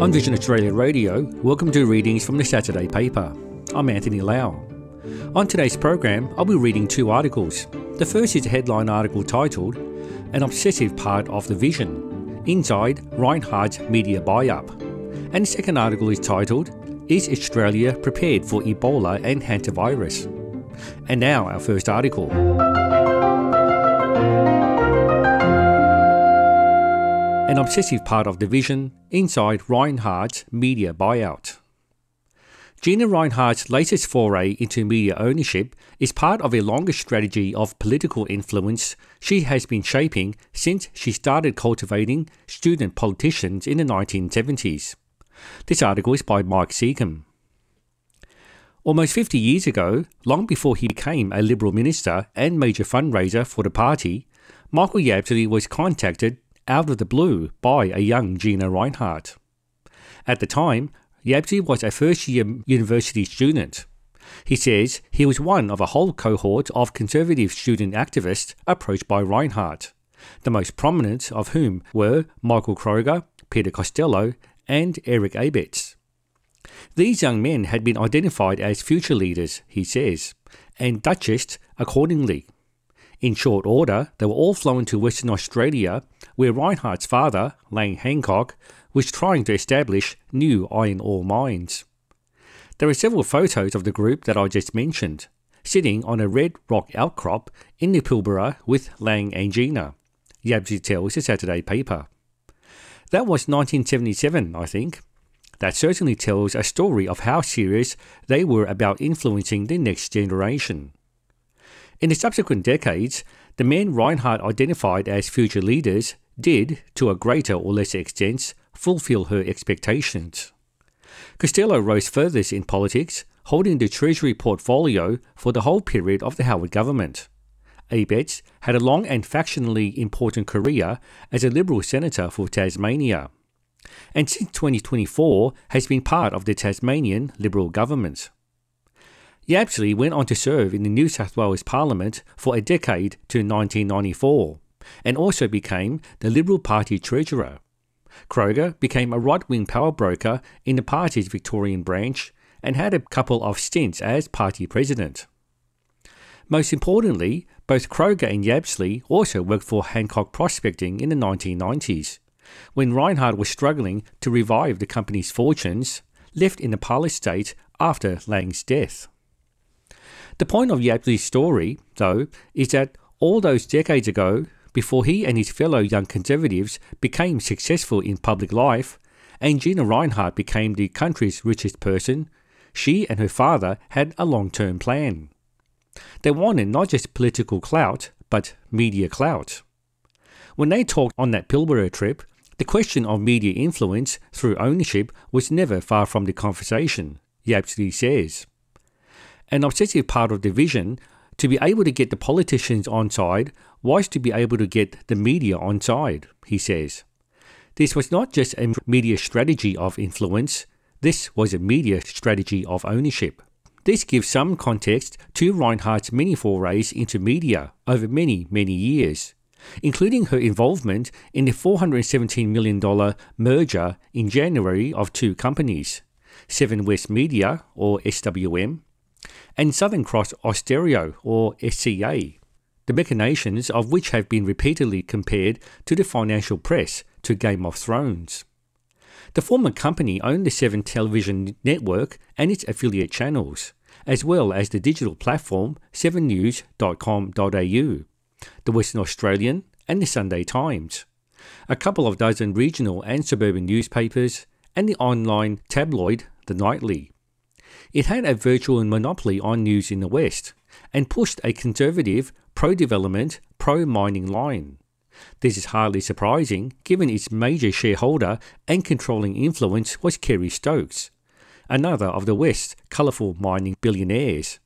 On Vision Australia Radio, welcome to readings from the Saturday paper. I'm Anthony Lau. On today's program, I'll be reading two articles. The first is a headline article titled, An Obsessive Part of the Vision, Inside Reinhardt's Media Buy-Up. And the second article is titled, Is Australia Prepared for Ebola and Hantavirus? And now our first article. An obsessive part of the vision inside Reinhardt's media buyout. Gina Rinehardt's latest foray into media ownership is part of a longer strategy of political influence she has been shaping since she started cultivating student politicians in the 1970s. This article is by Mike Seacombe. Almost 50 years ago, long before he became a Liberal minister and major fundraiser for the party, Michael Yabsley was contacted out of the blue by a young Gina Rinehart. At the time, Yabsley was a first-year university student. He says he was one of a whole cohort of conservative student activists approached by Rinehart, the most prominent of whom were Michael Kroger, Peter Costello, and Eric Abetz. These young men had been identified as future leaders, he says, and Duchessed accordingly. In short order, they were all flown to Western Australia, where Rinehardt's father, Lang Hancock, was trying to establish new iron ore mines. There are several photos of the group that I just mentioned, sitting on a red rock outcrop in the Pilbara with Lang and Gina, Yabsley tells the Saturday paper. That was 1977, I think. That certainly tells a story of how serious they were about influencing the next generation. In the subsequent decades, the men Rinehart identified as future leaders did, to a greater or lesser extent, fulfill her expectations. Costello rose furthest in politics, holding the Treasury portfolio for the whole period of the Howard government. Abetz had a long and factionally important career as a Liberal senator for Tasmania, and since 2024 has been part of the Tasmanian Liberal government. Yabsley went on to serve in the New South Wales Parliament for a decade to 1994, and also became the Liberal Party treasurer. Kroger became a right-wing power broker in the party's Victorian branch and had a couple of stints as party president. Most importantly, both Kroger and Yabsley also worked for Hancock Prospecting in the 1990s, when Rinehart was struggling to revive the company's fortunes, left in a parlous state after Lang's death. The point of Yabsley's story, though, is that all those decades ago, before he and his fellow young conservatives became successful in public life, and Gina Rinehart became the country's richest person, she and her father had a long-term plan. They wanted not just political clout, but media clout. When they talked on that Pilbara trip, the question of media influence through ownership was never far from the conversation, Yabsley says. An obsessive part of the vision, to be able to get the politicians on side, was to be able to get the media on side, he says. This was not just a media strategy of influence, this was a media strategy of ownership. This gives some context to Rinehardt's many forays into media over many, many years, including her involvement in the $417 million merger in January of two companies, Seven West Media, or SWM, and Southern Cross Austereo, or SCA, the machinations of which have been repeatedly compared to the financial press to Game of Thrones. The former company owned the Seven television network and its affiliate channels, as well as the digital platform 7news.com.au, the Western Australian and the Sunday Times, a couple of dozen regional and suburban newspapers, and the online tabloid The Nightly. It had a virtual monopoly on news in the West and pushed a conservative, pro-development, pro-mining line. This is hardly surprising given its major shareholder and controlling influence was Kerry Stokes, another of the West's colourful mining billionaires.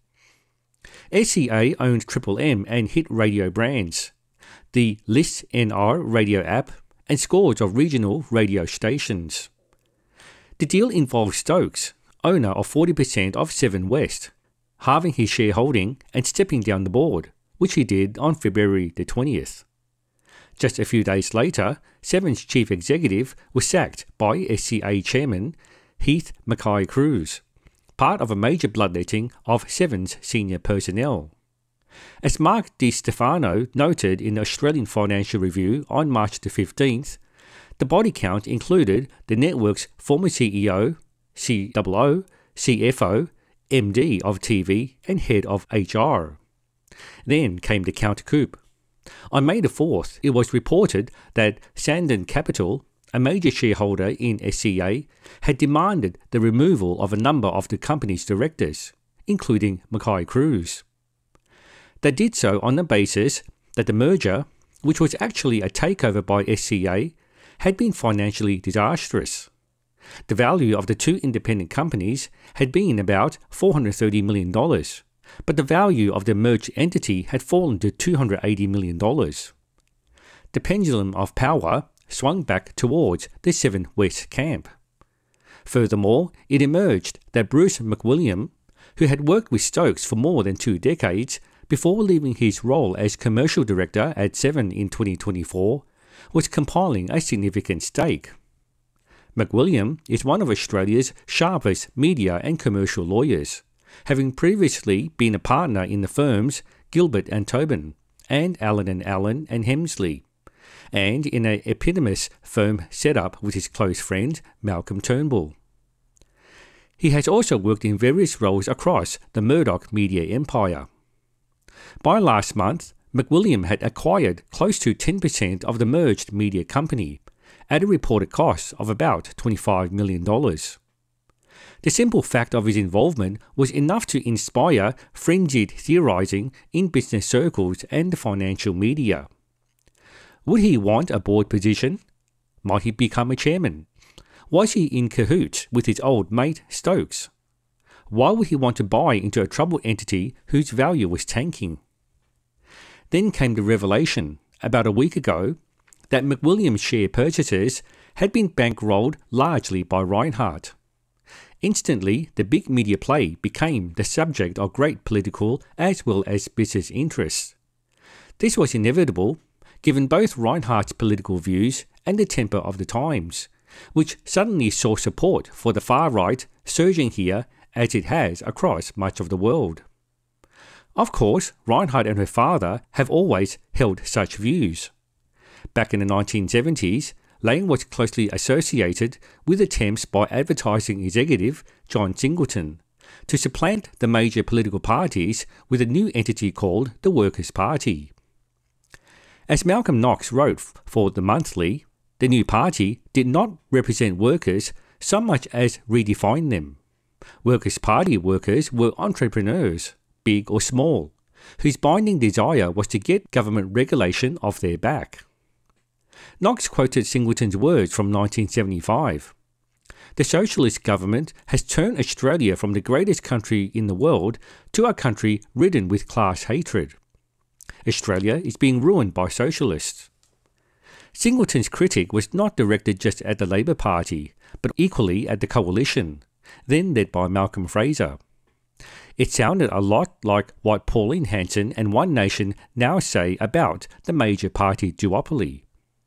SCA owned Triple M and hit radio brands, the List NR radio app, and scores of regional radio stations. The deal involved Stokes, owner of 40% of Seven West, halving his shareholding and stepping down the board, which he did on February the 20th. Just a few days later, Seven's chief executive was sacked by SCA chairman Heath Mackay-Cruise, part of a major bloodletting of Seven's senior personnel. As Mark Di Stefano noted in the Australian Financial Review on March the 15th, the body count included the network's former CEO, COO, CFO, MD of TV and head of HR. Then came the counter-coup. On May the 4th, it was reported that Sandon Capital, a major shareholder in SCA, had demanded the removal of a number of the company's directors, including Mackay-Cruise. They did so on the basis that the merger, which was actually a takeover by SCA, had been financially disastrous. The value of the two independent companies had been about $430 million, but the value of the merged entity had fallen to $280 million. The pendulum of power swung back towards the Seven West camp. Furthermore, it emerged that Bruce McWilliam, who had worked with Stokes for more than 2 decades before leaving his role as commercial director at Seven in 2024, was compiling a significant stake. McWilliam is one of Australia's sharpest media and commercial lawyers, having previously been a partner in the firms Gilbert and Tobin and Allen & Allen and Hemsley, and in an eponymous firm set up with his close friend Malcolm Turnbull. He has also worked in various roles across the Murdoch media empire. By last month, McWilliam had acquired close to 10% of the merged media company at a reported cost of about $25 million. The simple fact of his involvement was enough to inspire frenzied theorizing in business circles and the financial media. Would he want a board position? Might he become a chairman? Was he in cahoots with his old mate Stokes? Why would he want to buy into a troubled entity whose value was tanking? Then came the revelation, about a week ago, that McWilliam's share purchases had been bankrolled largely by Rinehart. Instantly, the big media play became the subject of great political as well as business interests. This was inevitable, given both Rinehart's political views and the temper of the times, which suddenly saw support for the far right surging here as it has across much of the world. Of course, Rinehart and her father have always held such views. Back in the 1970s, Lang was closely associated with attempts by advertising executive John Singleton to supplant the major political parties with a new entity called the Workers' Party. As Malcolm Knox wrote for The Monthly, the new party did not represent workers so much as redefine them. Workers' Party workers were entrepreneurs, big or small, whose binding desire was to get government regulation off their back. Knox quoted Singleton's words from 1975. The socialist government has turned Australia from the greatest country in the world to a country ridden with class hatred. Australia is being ruined by socialists. Singleton's critique was not directed just at the Labor Party, but equally at the Coalition, then led by Malcolm Fraser. It sounded a lot like what Pauline Hanson and One Nation now say about the major party duopoly.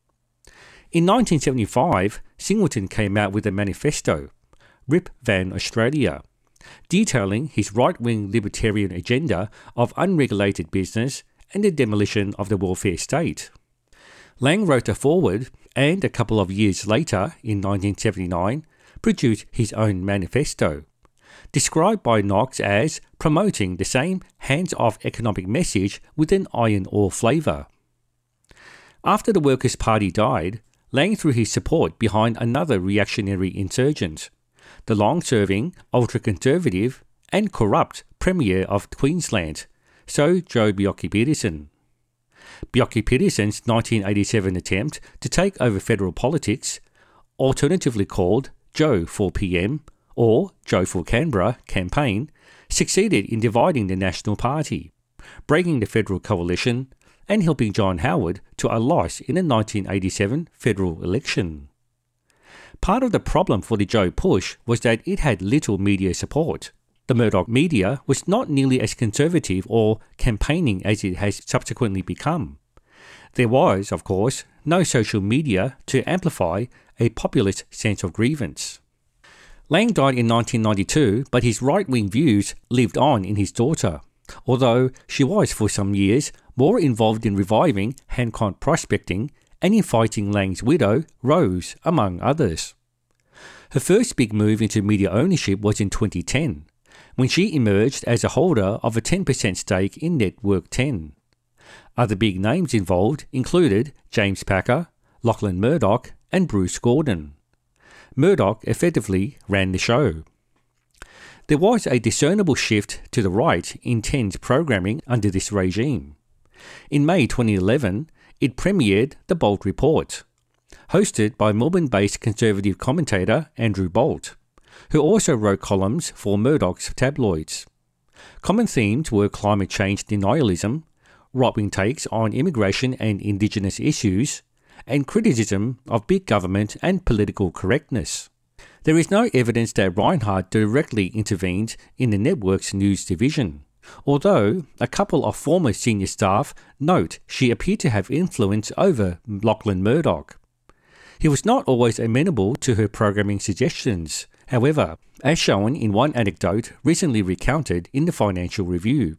In 1975, Singleton came out with a manifesto, Rip Van Australia, detailing his right-wing libertarian agenda of unregulated business and the demolition of the welfare state. Lang wrote a foreword and a couple of years later, in 1979, produced his own manifesto, described by Knox as promoting the same hands-off economic message with an iron ore flavour. After the Workers' Party died, Lang threw his support behind another reactionary insurgent, the long-serving, ultra-conservative and corrupt Premier of Queensland, Sir Joh Bjelke-Petersen. Bjelke-Petersen's 1987 attempt to take over federal politics, alternatively called Joh for PM or Joh for Canberra campaign, succeeded in dividing the National Party, breaking the federal coalition and helping John Howard to a loss in the 1987 federal election. Part of the problem for the Joh push was that it had little media support. The Murdoch media was not nearly as conservative or campaigning as it has subsequently become. There was, of course, no social media to amplify a populist sense of grievance. Lang died in 1992, but his right-wing views lived on in his daughter, although she was for some years more involved in reviving Hancock prospecting and in fighting Lang's widow, Rose, among others. Her first big move into media ownership was in 2010, when she emerged as a holder of a 10% stake in Network 10. Other big names involved included James Packer, Lachlan Murdoch, and Bruce Gordon. Murdoch effectively ran the show. There was a discernible shift to the right in 10's programming under this regime. In May 2011, it premiered The Bolt Report, hosted by Melbourne-based conservative commentator Andrew Bolt, who also wrote columns for Murdoch's tabloids. Common themes were climate change denialism, right-wing takes on immigration and Indigenous issues, and criticism of big government and political correctness. There is no evidence that Rinehart directly intervened in the network's news division, although a couple of former senior staff note she appeared to have influence over Lachlan Murdoch. He was not always amenable to her programming suggestions, however, as shown in one anecdote recently recounted in the Financial Review.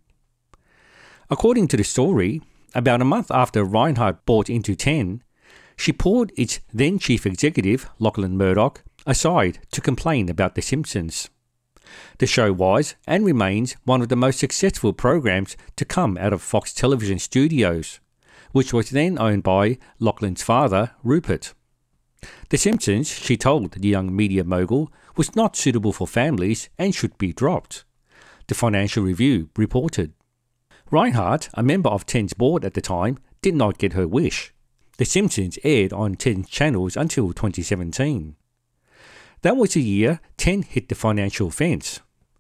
According to the story, about a month after Rinehart bought into 10, she pulled its then chief executive, Lachlan Murdoch, aside to complain about The Simpsons. The show was, and remains, one of the most successful programs to come out of Fox Television Studios, which was then owned by Lachlan's father, Rupert. The Simpsons, she told the young media mogul, was not suitable for families and should be dropped, the Financial Review reported. Rinehart, a member of 10's board at the time, did not get her wish. The Simpsons aired on 10 channels until 2017. That was the year 10 hit the financial fence.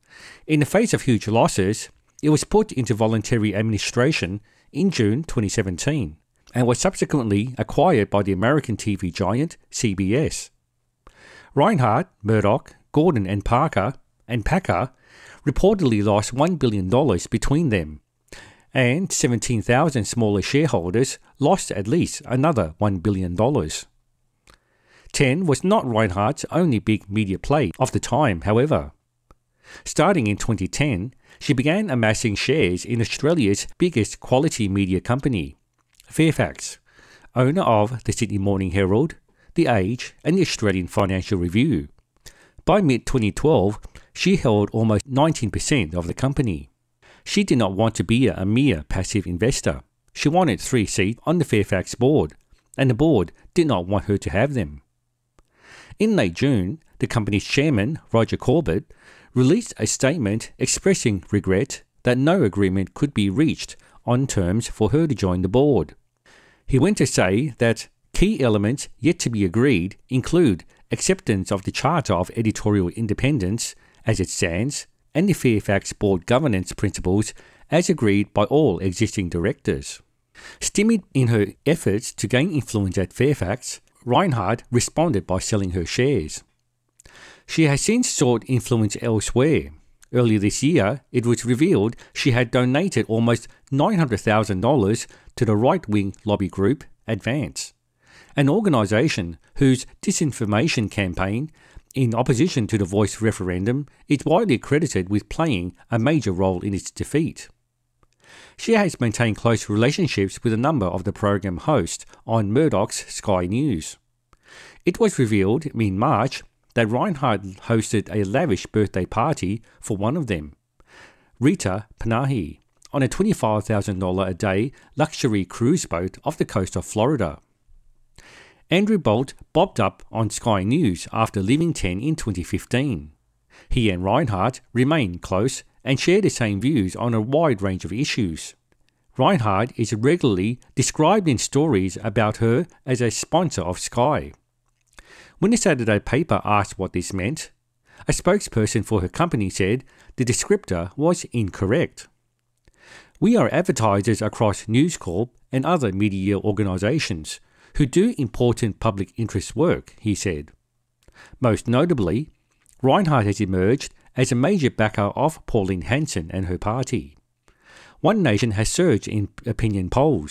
In the face of huge losses, it was put into voluntary administration in June 2017 and was subsequently acquired by the American TV giant CBS. Rinehart, Murdoch, Gordon and Packer reportedly lost $1 billion between them, and 17,000 smaller shareholders lost at least another $1 billion. 10 was not Rinehart's only big media play of the time, however. Starting in 2010, she began amassing shares in Australia's biggest quality media company, Fairfax, owner of the Sydney Morning Herald, The Age and the Australian Financial Review. By mid-2012, she held almost 19% of the company. She did not want to be a mere passive investor. She wanted 3 seats on the Fairfax board, and the board did not want her to have them. In late June, the company's chairman, Roger Corbett, released a statement expressing regret that no agreement could be reached on terms for her to join the board. He went to say that key elements yet to be agreed include acceptance of the Charter of Editorial Independence as it stands, and the Fairfax board governance principles as agreed by all existing directors. Stymied in her efforts to gain influence at Fairfax, Rinehart responded by selling her shares. She has since sought influence elsewhere. Earlier this year, it was revealed she had donated almost $900,000 to the right-wing lobby group Advance, an organisation whose disinformation campaign in opposition to the Voice referendum is widely credited with playing a major role in its defeat. She has maintained close relationships with a number of the program hosts on Murdoch's Sky News. It was revealed in March that Rinehart hosted a lavish birthday party for one of them, Rita Panahi, on a $25,000 a day luxury cruise boat off the coast of Florida. Andrew Bolt bobbed up on Sky News after leaving 10 in 2015. He and Rinehart remained close and share the same views on a wide range of issues. Rinehart is regularly described in stories about her as a sponsor of Sky. When the Saturday paper asked what this meant, a spokesperson for her company said the descriptor was incorrect. "We are advertisers across News Corp and other media organisations who do important public interest work," he said. Most notably, Rinehart has emerged as a major backer of Pauline Hanson and her party. One Nation has surged in opinion polls.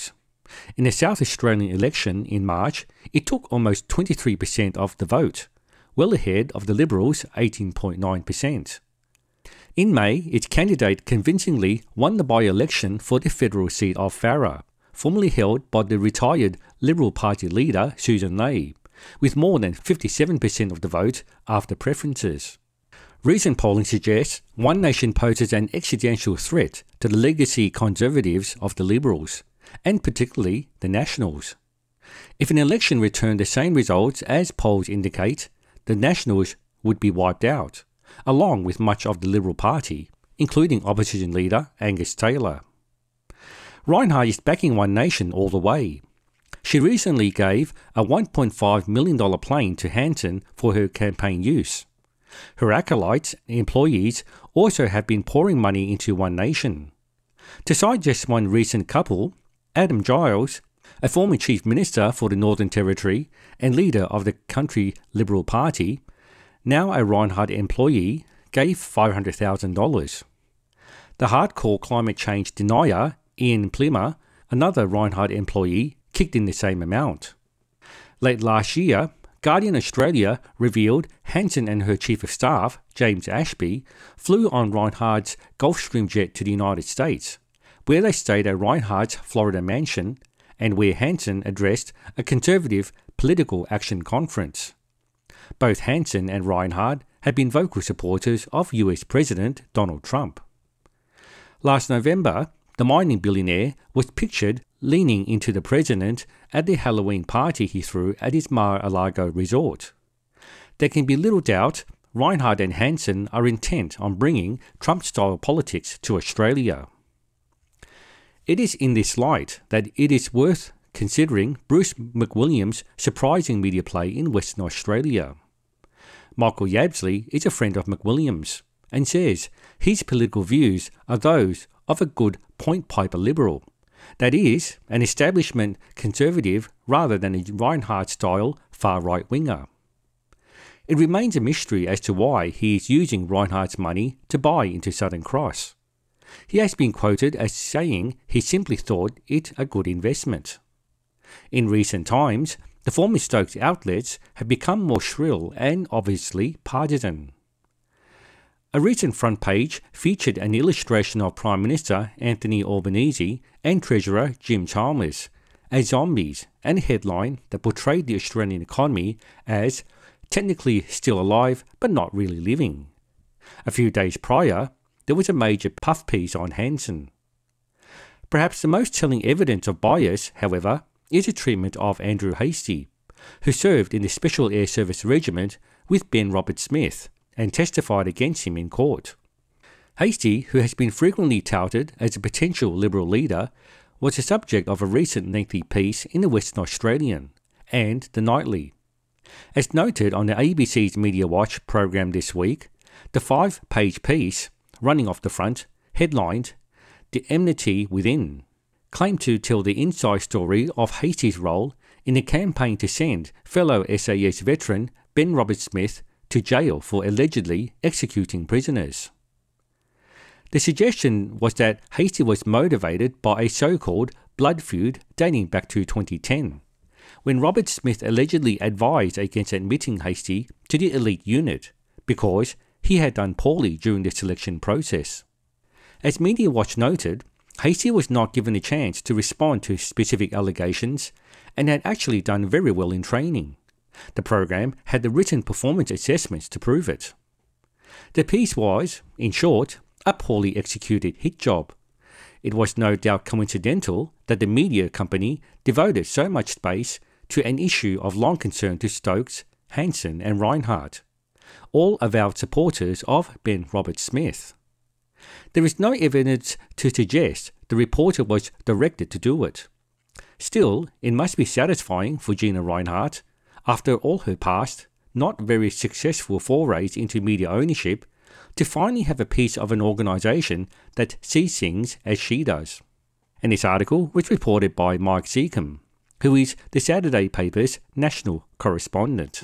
In the South Australian election in March, it took almost 23% of the vote, well ahead of the Liberals' 18.9%. In May, its candidate convincingly won the by-election for the federal seat of Farrer, formerly held by the retired Liberal Party leader Susan Ley, with more than 57% of the vote after preferences. Recent polling suggests One Nation poses an existential threat to the legacy Conservatives of the Liberals, and particularly the Nationals. If an election returned the same results as polls indicate, the Nationals would be wiped out, along with much of the Liberal Party, including opposition leader Angus Taylor. Rinehart is backing One Nation all the way. She recently gave a $1.5 million plane to Hanson for her campaign use. Her acolytes and employees also have been pouring money into One Nation. To cite just one recent couple, Adam Giles, a former Chief Minister for the Northern Territory and leader of the country Liberal Party, now a Rinehart employee, gave $500,000. The hardcore climate change denier Ian Plimer, another Rinehart employee, kicked in the same amount. Late last year, Guardian Australia revealed Hanson and her Chief of Staff, James Ashby, flew on Rinehart's Gulfstream jet to the United States, where they stayed at Rinehart's Florida mansion and where Hanson addressed a Conservative political action conference. Both Hanson and Rinehart have been vocal supporters of US President Donald Trump. Last November, the mining billionaire was pictured leaning into the president at the Halloween party he threw at his Mar-a-Lago resort. There can be little doubt Rinehart and Hanson are intent on bringing Trump-style politics to Australia. It is in this light that it is worth considering Bruce McWilliams' surprising media play in Western Australia. Michael Yabsley is a friend of McWilliams and says his political views are those of a good Point Piper Liberal, that is, an establishment Conservative rather than a Rinehart-style far-right winger. It remains a mystery as to why he is using Rinehart's money to buy into Southern Cross. He has been quoted as saying he simply thought it a good investment. In recent times, the former Stokes outlets have become more shrill and obviously partisan. A recent front page featured an illustration of Prime Minister Anthony Albanese and Treasurer Jim Chalmers as zombies and a headline that portrayed the Australian economy as technically still alive but not really living. A few days prior, there was a major puff piece on Hanson. Perhaps the most telling evidence of bias, however, is the treatment of Andrew Hastie, who served in the Special Air Service Regiment with Ben Roberts-Smith and testified against him in court. Hastie, who has been frequently touted as a potential Liberal leader, was the subject of a recent lengthy piece in the Western Australian and the Nightly. As noted on the ABC's Media Watch program this week, the 5-page piece, running off the front, headlined "The Enmity Within," claimed to tell the inside story of Hastie's role in the campaign to send fellow SAS veteran Ben Roberts-Smith to jail for allegedly executing prisoners. The suggestion was that Hastie was motivated by a so-called blood feud dating back to 2010, when Roberts-Smith allegedly advised against admitting Hastie to the elite unit because he had done poorly during the selection process. As Media Watch noted, Hastie was not given a chance to respond to specific allegations and had actually done very well in training. The program had the written performance assessments to prove it. The piece was, in short, a poorly executed hit job. It was no doubt coincidental that the media company devoted so much space to an issue of long concern to Stokes, Hanson and Rinehart, all avowed supporters of Ben Roberts-Smith. There is no evidence to suggest the reporter was directed to do it. Still, it must be satisfying for Gina Rinehart, after all her past, not very successful forays into media ownership, to finally have a piece of an organisation that sees things as she does. And this article was reported by Mike Seacombe, who is the Saturday paper's national correspondent.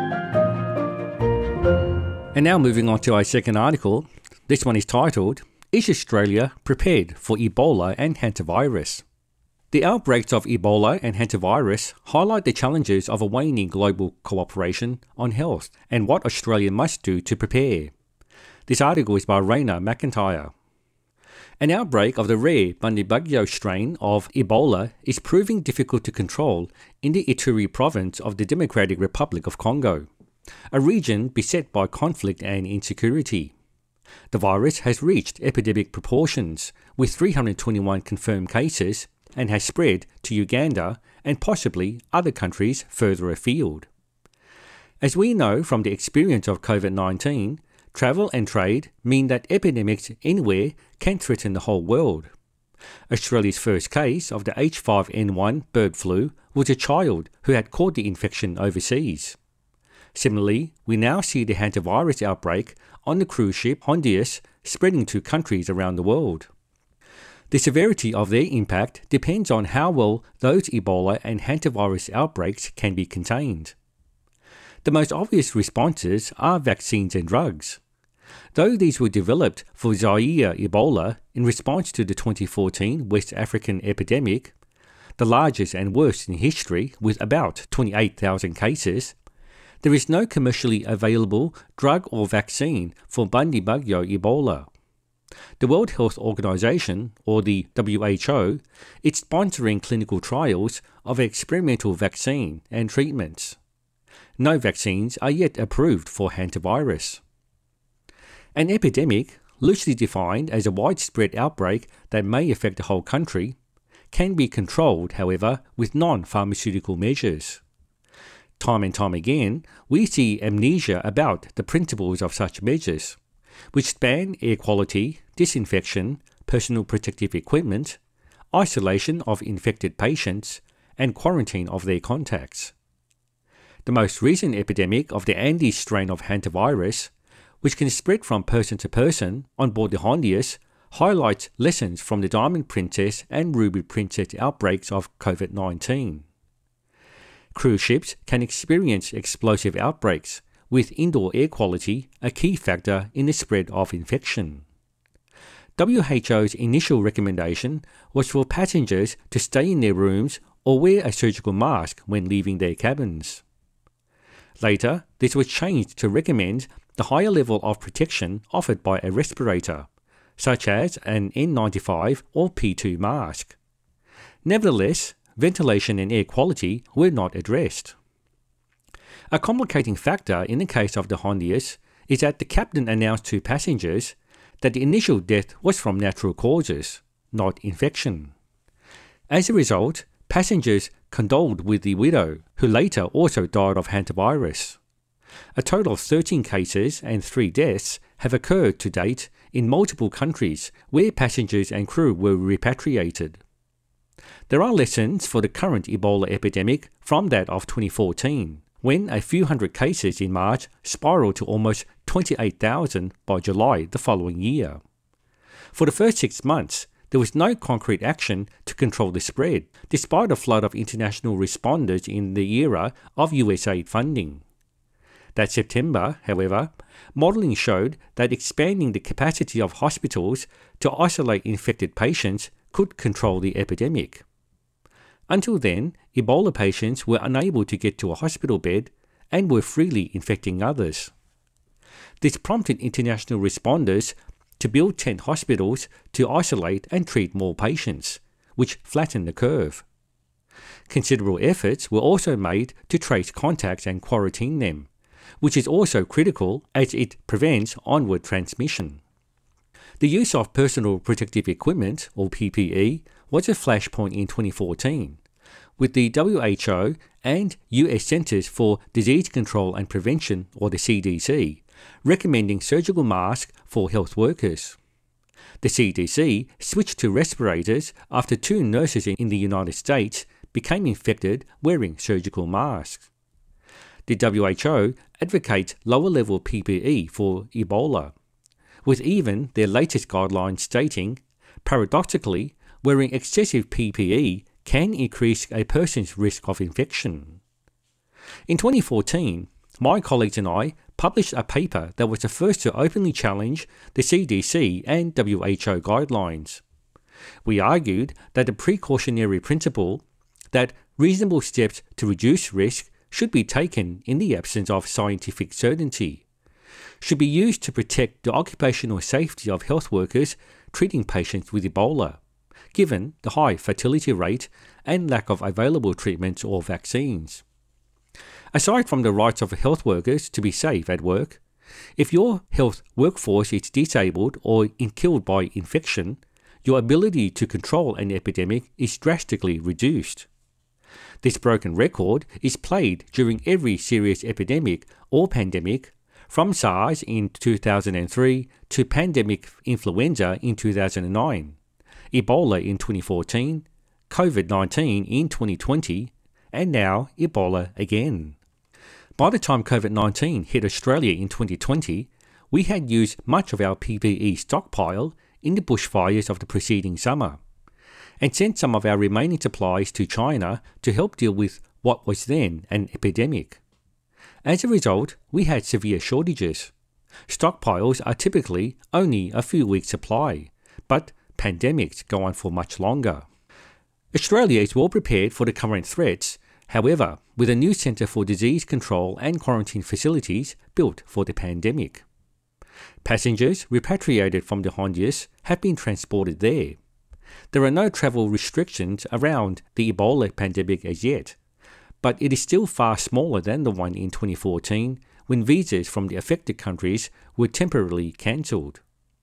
And now moving on to our second article. This one is titled, Is Australia prepared for Ebola and hantavirus? The outbreaks of Ebola and hantavirus highlight the challenges of a waning global cooperation on health and what Australia must do to prepare. This article is by Raina McIntyre. An outbreak of the rare Bundibugyo strain of Ebola is proving difficult to control in the Ituri province of the Democratic Republic of Congo, a region beset by conflict and insecurity. The virus has reached epidemic proportions, with 321 confirmed cases, and has spread to Uganda and possibly other countries further afield. As we know from the experience of COVID-19, travel and trade mean that epidemics anywhere can threaten the whole world. Australia's first case of the H5N1 bird flu was a child who had caught the infection overseas. Similarly, we now see the hantavirus outbreak on the cruise ship Hondius spreading to countries around the world. The severity of their impact depends on how well those Ebola and hantavirus outbreaks can be contained. The most obvious responses are vaccines and drugs. Though these were developed for Zaire Ebola in response to the 2014 West African epidemic, the largest and worst in history with about 28,000 cases, there is no commercially available drug or vaccine for Bundibugyo Ebola. The World Health Organization, or the WHO, is sponsoring clinical trials of experimental vaccine and treatments. No vaccines are yet approved for hantavirus. An epidemic, loosely defined as a widespread outbreak that may affect the whole country, can be controlled, however, with non-pharmaceutical measures. Time and time again, we see amnesia about the principles of such measures, which span air quality, disinfection, personal protective equipment, isolation of infected patients, and quarantine of their contacts. The most recent epidemic of the Andes strain of hantavirus, which can spread from person to person on board the Hondius, highlights lessons from the Diamond Princess and Ruby Princess outbreaks of COVID-19. Cruise ships can experience explosive outbreaks, with indoor air quality a key factor in the spread of infection. WHO's initial recommendation was for passengers to stay in their rooms or wear a surgical mask when leaving their cabins. Later, this was changed to recommend the higher level of protection offered by a respirator, such as an N95 or P2 mask. Nevertheless, ventilation and air quality were not addressed. A complicating factor in the case of the Hondius is that the captain announced to passengers that the initial death was from natural causes, not infection. As a result, passengers condoled with the widow, who later also died of hantavirus. A total of 13 cases and 3 deaths have occurred to date in multiple countries where passengers and crew were repatriated. There are lessons for the current Ebola epidemic from that of 2014, when a few hundred cases in March spiraled to almost 28,000 by July the following year. For the first 6 months, there was no concrete action to control the spread, despite a flood of international responders in the era of USAID funding. That September, however, modelling showed that expanding the capacity of hospitals to isolate infected patients could control the epidemic. Until then, Ebola patients were unable to get to a hospital bed and were freely infecting others. This prompted international responders to build tent hospitals to isolate and treat more patients, which flattened the curve. Considerable efforts were also made to trace contacts and quarantine them, which is also critical as it prevents onward transmission. The use of personal protective equipment, or PPE, was a flashpoint in 2014, with the WHO and US Centers for Disease Control and Prevention, or the CDC, recommending surgical masks for health workers. The CDC switched to respirators after 2 nurses in the United States became infected wearing surgical masks. The WHO advocates lower-level PPE for Ebola, with even their latest guidelines stating, paradoxically, wearing excessive PPE can increase a person's risk of infection. In 2014, my colleagues and I published a paper that was the first to openly challenge the CDC and WHO guidelines. We argued that the precautionary principle that reasonable steps to reduce risk should be taken in the absence of scientific certainty should be used to protect the occupational safety of health workers treating patients with Ebola, given the high fatality rate and lack of available treatments or vaccines. Aside from the rights of health workers to be safe at work, if your health workforce is disabled or killed by infection, your ability to control an epidemic is drastically reduced. This broken record is played during every serious epidemic or pandemic, from SARS in 2003 to pandemic influenza in 2009, Ebola in 2014, COVID-19 in 2020, and now Ebola again. By the time COVID-19 hit Australia in 2020, we had used much of our PPE stockpile in the bushfires of the preceding summer, and sent some of our remaining supplies to China to help deal with what was then an epidemic. As a result, we had severe shortages. Stockpiles are typically only a few weeks' supply, but pandemics go on for much longer. Australia is well prepared for the current threats, however, with a new Centre for Disease Control and Quarantine facilities built for the pandemic. Passengers repatriated from the Honduras have been transported there. There are no travel restrictions around the Ebola pandemic as yet, but it is still far smaller than the one in 2014 when visas from the affected countries were temporarily cancelled.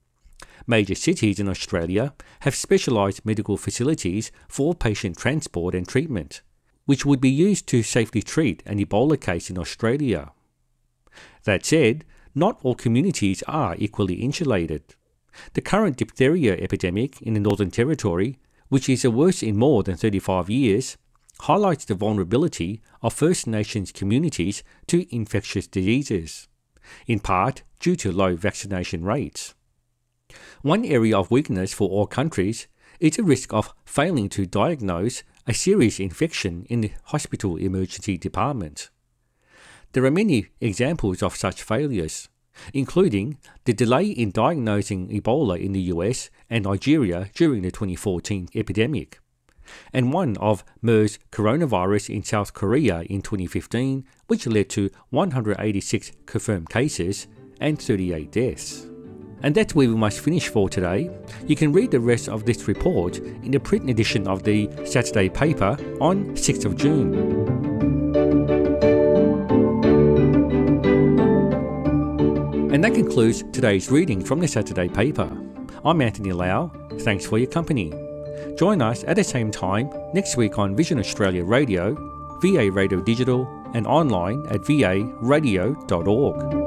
Major cities in Australia have specialised medical facilities for patient transport and treatment, which would be used to safely treat an Ebola case in Australia. That said, not all communities are equally insulated. The current diphtheria epidemic in the Northern Territory, which is the worst in more than 35 years, highlights the vulnerability of First Nations communities to infectious diseases, in part due to low vaccination rates. One area of weakness for all countries is the risk of failing to diagnose a serious infection in the hospital emergency department. There are many examples of such failures, including the delay in diagnosing Ebola in the US and Nigeria during the 2014 epidemic, and one of MERS coronavirus in South Korea in 2015, which led to 186 confirmed cases and 38 deaths. And that's where we must finish for today. You can read the rest of this report in the print edition of the Saturday paper on 6th of June. And that concludes today's reading from the Saturday paper. I'm Anthony Lau. Thanks for your company. Join us at the same time next week on Vision Australia Radio, VA Radio Digital, and online at varadio.org.